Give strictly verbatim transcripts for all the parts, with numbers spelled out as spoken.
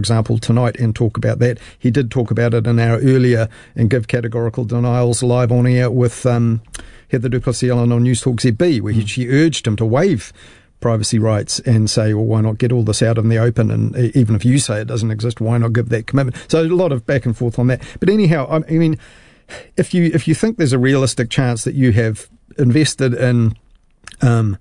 example, tonight and talk about that. He did talk about it an hour earlier and give categorical denials live on air with um, Heather du Plessis-Allen on News Talk Z B, where he, she urged him to waive privacy rights and say, well, why not get all this out in the open? And even if you say it doesn't exist, why not give that commitment? So a lot of back and forth on that. But anyhow, I mean, if you if you think there's a realistic chance that you have invested in um,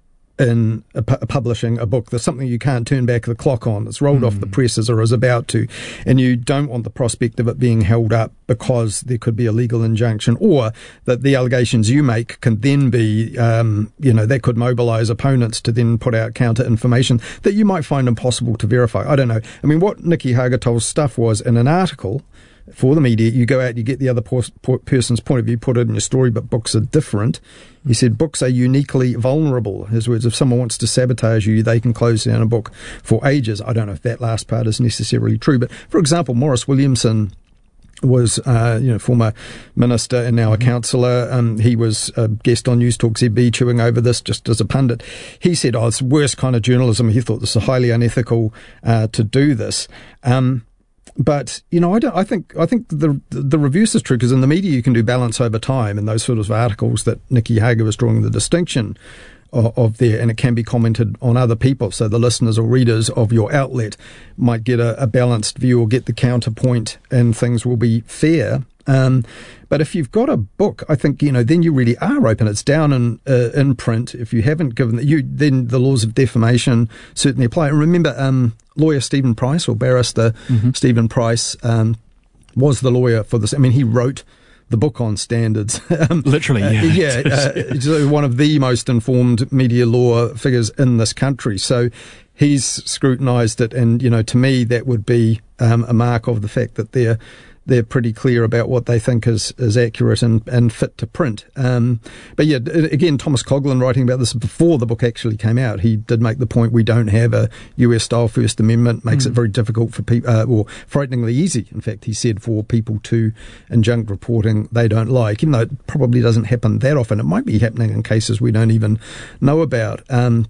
in a pu- publishing a book, there's something you can't turn back the clock on, it's rolled mm. off the presses or is about to, and you don't want the prospect of it being held up because there could be a legal injunction, or that the allegations you make can then be, um, you know, that could mobilise opponents to then put out counter information that you might find impossible to verify. I don't know. I mean, what Nikki Hagertol's stuff was in an article for the media, you go out, you get the other por- por- person's point of view, put it in your story, but books are different. He said books are uniquely vulnerable. His words, if someone wants to sabotage you, they can close down a book for ages. I don't know if that last part is necessarily true, but for example, Maurice Williamson was, uh, you know, former minister and now a councillor. Um, he was a guest on News Talk Z B chewing over this just as a pundit. He said, oh, it's the worst kind of journalism. He thought this was highly unethical uh, to do this. Um, But, you know, I don't, I think, I think the, the reverse is true, because in the media you can do balance over time, and those sort of articles that Nikki Hager was drawing the distinction of, of there, and it can be commented on other people. So the listeners or readers of your outlet might get a, a balanced view or get the counterpoint, and things will be fair. Um, but if you've got a book, I think, you know, then you really are open. It's down in, uh, in print. If you haven't given that, you, then the laws of defamation certainly apply. And remember, um, lawyer Stephen Price, or barrister mm-hmm. Stephen Price, um, was the lawyer for this. I mean, he wrote the book on standards. um, Literally, yeah. Uh, yeah, uh, so one of the most informed media law figures in this country. So he's scrutinised it, and, you know, to me, that would be um, a mark of the fact that they're they're pretty clear about what they think is, is accurate and, and fit to print. Um, but yeah, again, Thomas Coughlan, writing about this before the book actually came out, he did make the point, we don't have a U S-style First Amendment, makes mm. it very difficult for people, uh, or frighteningly easy, in fact, he said, for people to injunct reporting they don't like, even though it probably doesn't happen that often. It might be happening in cases we don't even know about. Um,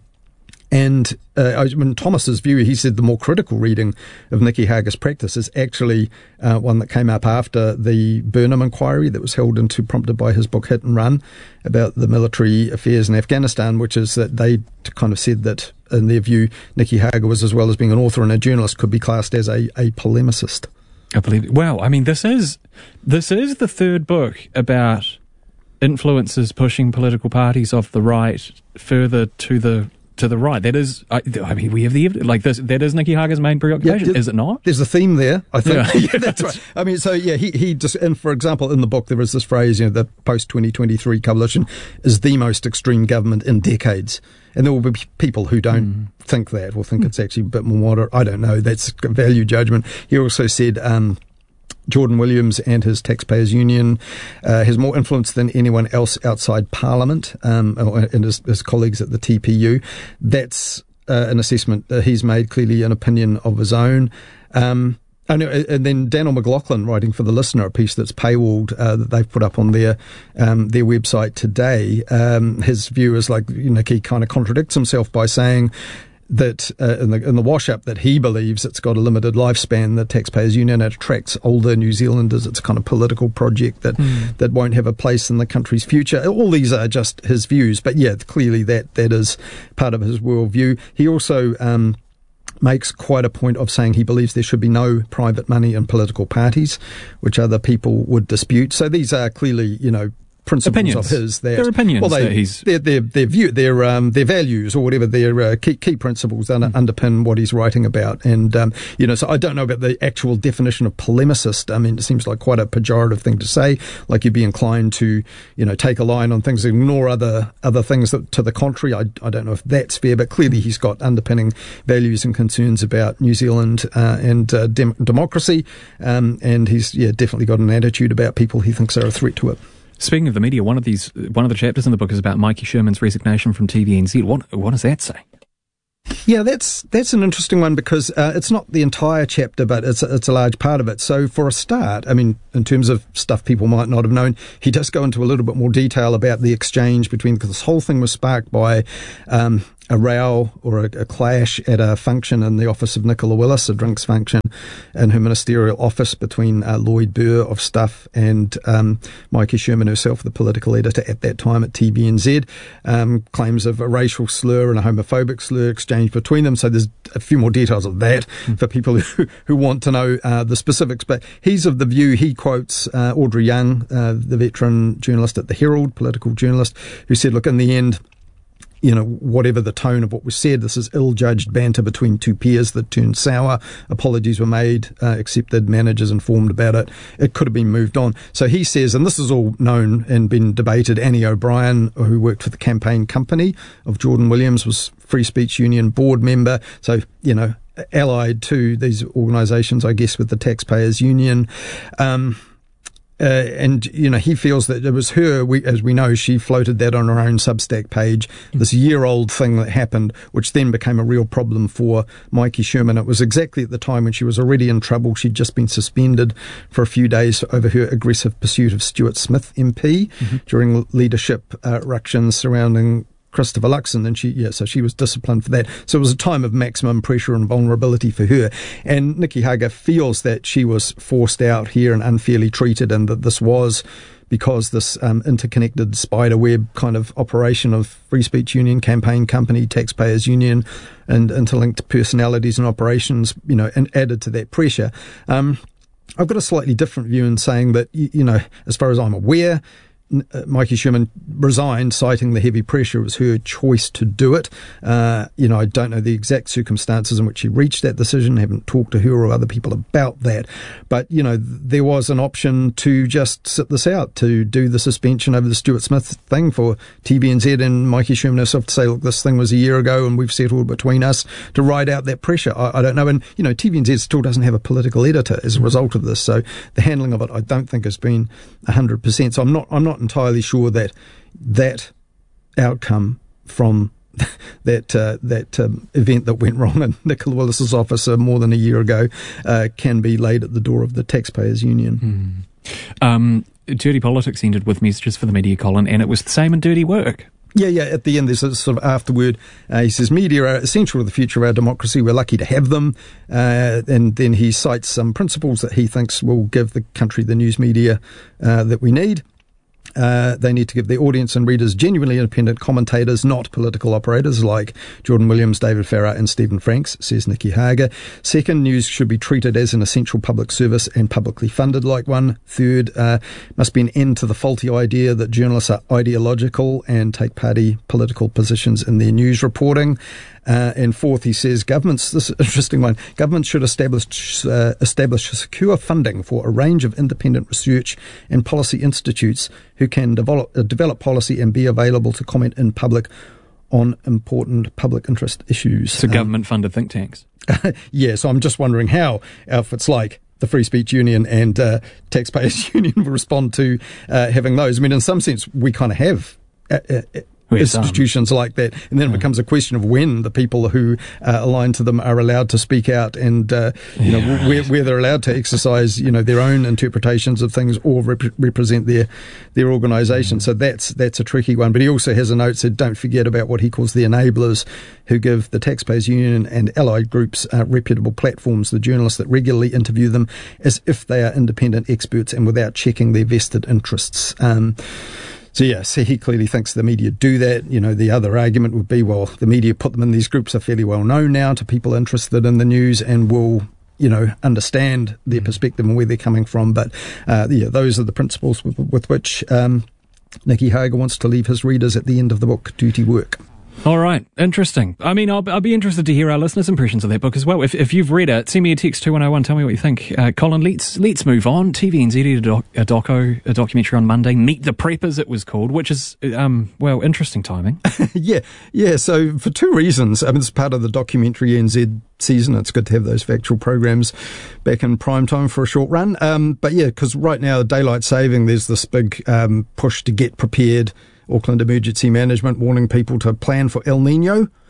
And uh, in Thomas's view, he said the more critical reading of Nikki Hager's practice is actually uh, one that came up after the Burnham inquiry that was held into, prompted by his book Hit and Run, about the military affairs in Afghanistan, which is that they kind of said that, in their view, Nikki Hager was, as well as being an author and a journalist, could be classed as a, a polemicist. I believe it. Wow, I mean, this is this is the third book about influencers pushing political parties off the right further to the to the right. That is, I, I mean, we have the evidence. Like this, that is Nikki Hager's main preoccupation, yeah, is it not? There's a theme there, I think. Yeah, yeah, that's right. I mean, so yeah, he he just, and for example, in the book there is this phrase, you know, the post twenty twenty-three coalition is the most extreme government in decades. And there will be people who don't mm. think that, or think mm. it's actually a bit more moderate. I don't know. That's a value judgment. He also said, um, Jordan Williams and his Taxpayers Union uh, has more influence than anyone else outside Parliament, um, and his, his colleagues at the T P U. That's uh, an assessment that he's made, clearly an opinion of his own. Um, and, and then Daniel McLaughlin, writing for The Listener, a piece that's paywalled uh, that they've put up on their um, their website today. Um, his view is like, you know, he kind of contradicts himself by saying that uh, in the in the wash-up that he believes it's got a limited lifespan, the Taxpayers Union. It attracts older New Zealanders. It's a kind of political project that, mm. that won't have a place in the country's future. All these are just his views, but yeah, clearly that that is part of his worldview. He also um, makes quite a point of saying he believes there should be no private money in political parties, which other people would dispute. So these are clearly, you know, principles opinions. of his. That, their opinions. Well, they, that he's... their, their, their view, their, um, their values, or whatever, their uh, key, key principles under, mm. underpin what he's writing about. And, um, you know, so I don't know about the actual definition of polemicist. I mean, it seems like quite a pejorative thing to say. Like you'd be inclined to, you know, take a line on things, ignore other, other things that, to the contrary. I, I don't know if that's fair, but clearly he's got underpinning values and concerns about New Zealand uh, and uh, dem- democracy. Um, and he's, yeah, definitely got an attitude about people he thinks are a threat to it. Speaking of the media, one of these, one of the chapters in the book is about Mikey Sherman's resignation from T V N Z. What, what does that say? Yeah, that's that's an interesting one, because uh, it's not the entire chapter, but it's a, it's a large part of it. So for a start, I mean, in terms of stuff people might not have known, he does go into a little bit more detail about the exchange between, because this whole thing was sparked by um, a row or a, a clash at a function in the office of Nicola Willis, a drinks function in her ministerial office between uh, Lloyd Burr of Stuff and um, Maiki Sherman herself, the political editor at that time at T V N Z. Um, claims of a racial slur and a homophobic slur exchanged between them. So there's a few more details of that mm. for people who, who want to know uh, the specifics. But he's of the view, he quotes uh, Audrey Young, uh, the veteran journalist at the Herald, political journalist, who said, look, in the end, you know, whatever the tone of what was said, this is ill-judged banter between two peers that turned sour. Apologies were made, uh, accepted, managers informed about it. It could have been moved on. So he says, and this is all known and been debated, Annie O'Brien, who worked for the campaign company of Jordan Williams, was Free Speech Union board member. So, you know, allied to these organisations, I guess, with the Taxpayers Union. Um, Uh, and, you know, he feels that it was her, we, as we know, she floated that on her own Substack page, this year-old thing that happened, which then became a real problem for Maiki Sherman. It was exactly at the time when she was already in trouble. She'd just been suspended for a few days over her aggressive pursuit of Stuart Smith M P mm-hmm. during leadership uh, ructions surrounding Christopher Luxon, and she, yeah, so she was disciplined for that. So it was a time of maximum pressure and vulnerability for her. And Nicky Hager feels that she was forced out here and unfairly treated, and that this was because this um, interconnected spider web kind of operation of Free Speech Union, campaign company, Taxpayers Union, and interlinked personalities and operations, you know, and added to that pressure. Um, I've got a slightly different view in saying that, you, you know, as far as I'm aware, Uh, Maiki Sherman resigned, citing the heavy pressure. It was her choice to do it. Uh, you know, I don't know the exact circumstances in which she reached that decision. I haven't talked to her or other people about that. But, you know, there was an option to just sit this out, to do the suspension over the Stuart Smith thing for T V N Z and Maiki Sherman herself to say, look, this thing was a year ago and we've settled between us, to ride out that pressure. I, I don't know. And, you know, T V N Z still doesn't have a political editor as a result of this. So the handling of it, I don't think has been one hundred percent. So I'm not, I'm not entirely sure that that outcome from that uh, that um, event that went wrong in Nicola Willis's office uh, more than a year ago uh, can be laid at the door of the Taxpayers Union. Mm. Um, Dirty Politics ended with messages for the media, Colin, and it was the same in Dirty Work. Yeah, yeah, at the end there's a sort of afterword. Uh, he says, media are essential to the future of our democracy. We're lucky to have them. Uh, and then he cites some principles that he thinks will give the country the news media uh, that we need. Uh, they need to give their audience and readers genuinely independent commentators, not political operators like Jordan Williams, David Farrar and Stephen Franks, says Nicky Hager. Second, news should be treated as an essential public service and publicly funded like one. Third, uh, must be an end to the faulty idea that journalists are ideological and take party political positions in their news reporting. Uh, and fourth, he says, governments, this is an interesting one, governments should establish uh, establish secure funding for a range of independent research and policy institutes who can develop, uh, develop policy and be available to comment in public on important public interest issues. So um, government-funded think tanks. Yeah, so I'm just wondering how outfits like the Free Speech Union and uh, Taxpayers Union will respond to uh, having those. I mean, in some sense, we kind of have Uh, uh, institutions um, like that, and then it becomes a question of when the people who uh, align to them are allowed to speak out, and uh, you yeah, know right. where, where they're allowed to exercise, you know, their own interpretations of things or rep- represent their their organisation. Mm. So that's that's a tricky one. But he also has a note said, don't forget about what he calls the enablers, who give the Taxpayers Union and allied groups uh, reputable platforms, the journalists that regularly interview them as if they are independent experts and without checking their vested interests. Um, So, yeah, so he clearly thinks the media do that. You know, the other argument would be, well, the media put them in these groups are fairly well known now to people interested in the news and will, you know, understand their perspective and where they're coming from. But, uh, yeah, those are the principles with, with which um, Nicky Hager wants to leave his readers at the end of the book, Dirty Work. All right. Interesting. I mean, I'll, I'll be interested to hear our listeners' impressions of that book as well. If, if you've read it, send me a text two one oh one. Tell me what you think. Uh, Colin, let's let's move on. T V N Z did a, doc, a doco, a documentary on Monday. Meet the Preppers, it was called, which is, um, well, interesting timing. yeah, yeah. So for two reasons. I mean, it's part of the documentary N Z season. It's good to have those factual programs back in prime time for a short run. Um, but yeah, because right now, daylight saving, there's this big um, push to get prepared. Auckland Emergency Management warning people to plan for El Nino.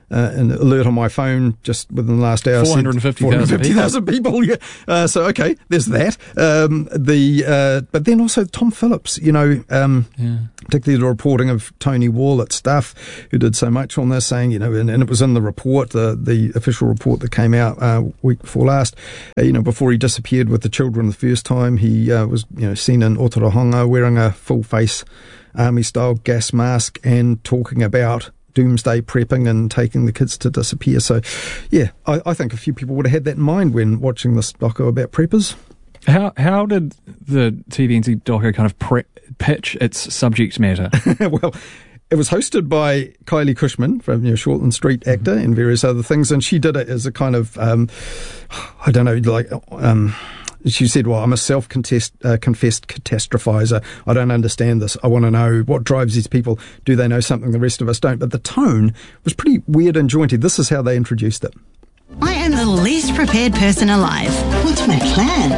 uh, an alert on my phone just within the last hour. four hundred fifty thousand people. people. Yeah. Uh, so okay, there's that. Um, the uh, but then also Tom Phillips. You know, um, yeah. particularly the reporting of Tony Wall at Stuff, who did so much on this, saying you know, and, and it was in the report, the the official report that came out uh, week before last. Uh, you know, before he disappeared with the children the first time, he uh, was you know seen in Otorohanga wearing a full face army style gas mask and talking about doomsday prepping and taking the kids to disappear. So, yeah, I, I think a few people would have had that in mind when watching this doco about preppers. How how did the T V N Z doco kind of pre- pitch its subject matter? Well, it was hosted by Kylie Cushman, from you know, Shortland Street actor, mm-hmm. and various other things, and she did it as a kind of, um, I don't know, like... Um, She said, well, I'm a self-confessed uh, confessed catastrophizer. I don't understand this. I want to know what drives these people. Do they know something the rest of us don't? But the tone was pretty weird and jointed. This is how they introduced it. I am the least prepared person alive. What's my plan?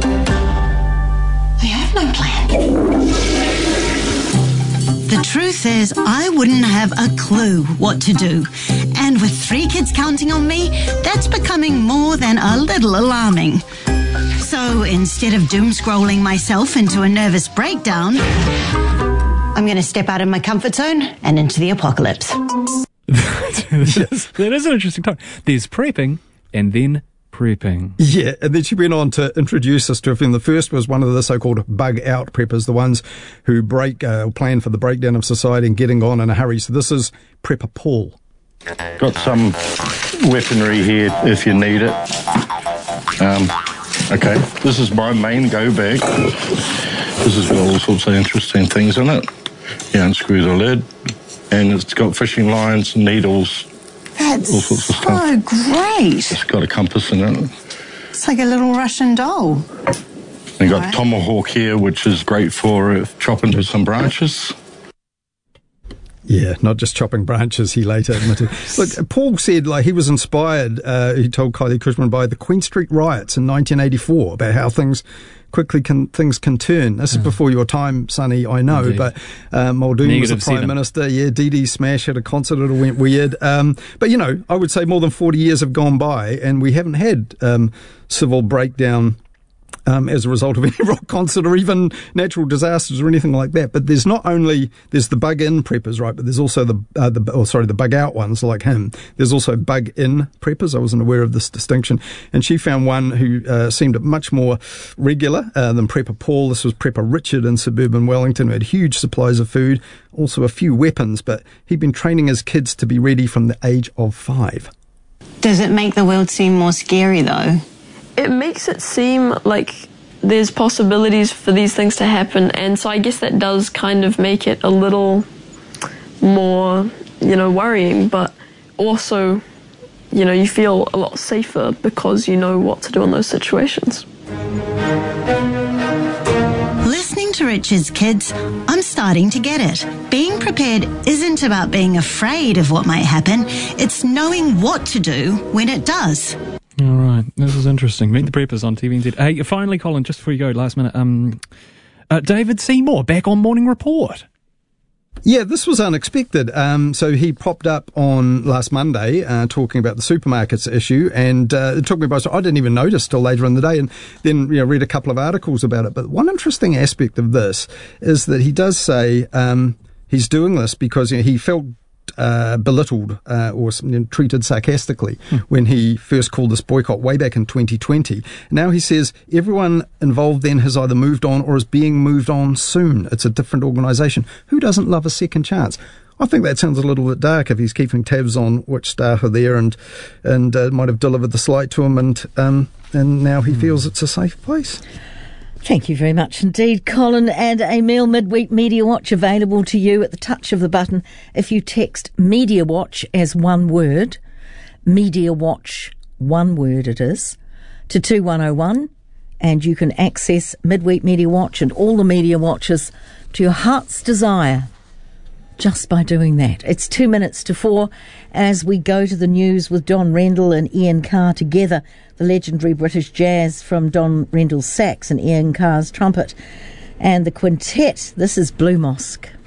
I have no plan. The truth is, I wouldn't have a clue what to do. And with three kids counting on me, that's becoming more than a little alarming. So instead of doom scrolling myself into a nervous breakdown, I'm going to step out of my comfort zone and into the apocalypse. that, is, that is an interesting time. There's prepping and then prepping. Yeah, and then she went on to introduce us to a film. The first was one of the so-called bug-out preppers, the ones who break uh, plan for the breakdown of society and getting on in a hurry. So this is Prepper Paul. Got some weaponry here if you need it. Um... Okay, this is my main go bag. This has got all sorts of interesting things in it. You unscrew the lid, and it's got fishing lines, needles, That's all sorts of so stuff. So great. It's got a compass in it. It's like a little Russian doll. You got right. Tomahawk here, which is great for uh, chopping to some branches. Yeah, not just chopping branches, he later admitted. Look, Paul said like he was inspired, uh, he told Kylie Cushman, by the Queen Street riots in nineteen eighty-four, about how things quickly can things can turn. This is before your time, Sonny, I know, Indeed. but uh, Muldoon Negative was the Prime Minister. Yeah, Dee Dee Smash at a concert, it all went weird. Um, but, you know, I would say more than forty years have gone by and we haven't had um, civil breakdown Um, as a result of any rock concert or even natural disasters or anything like that. But there's not only, there's the bug-in preppers, right, but there's also the, uh, the oh, sorry, the bug-out ones like him. There's also bug-in preppers. I wasn't aware of this distinction. And she found one who uh, seemed much more regular uh, than Prepper Paul. This was Prepper Richard in suburban Wellington, who had huge supplies of food, also a few weapons, but he'd been training his kids to be ready from the age of five. Does it make the world seem more scary, though? It makes it seem like there's possibilities for these things to happen, and so I guess that does kind of make it a little more, you know, worrying, but also, you know, you feel a lot safer because you know what to do in those situations. Listening to Richard's kids, I'm starting to get it. Being prepared isn't about being afraid of what might happen, it's knowing what to do when it does. All right, this is interesting. Meet the Preppers on T V N Z. Hey, finally, Colin, just before you go, last minute, um, uh, David Seymour back on Morning Report. Yeah, this was unexpected. Um, so he popped up on last Monday uh, talking about the supermarkets issue, and uh, it took me by surprise. I didn't even notice till later in the day, and then you know, read a couple of articles about it. But one interesting aspect of this is that he does say um, he's doing this because you know, he felt Uh, belittled uh, or you know, treated sarcastically hmm. when he first called this boycott way back in twenty twenty. Now he says everyone involved then has either moved on or is being moved on soon. It's a different organisation. Who doesn't love a second chance? I think that sounds a little bit dark if he's keeping tabs on which staff are there and and uh, might have delivered the slight to him, and um, and now he hmm. feels it's a safe place. Thank you very much indeed, Colin. And a Meal Midweek Media Watch available to you at the touch of the button if you text Media Watch as one word, Media Watch, one word it is, to two one oh one, and you can access Midweek Media Watch and all the media watches to your heart's desire just by doing that. It's two minutes to four as we go to the news with Don Rendell and Ian Carr together. The legendary British jazz from Don Rendell's sax and Ian Carr's trumpet. And the quintet, this is Blue Mosque.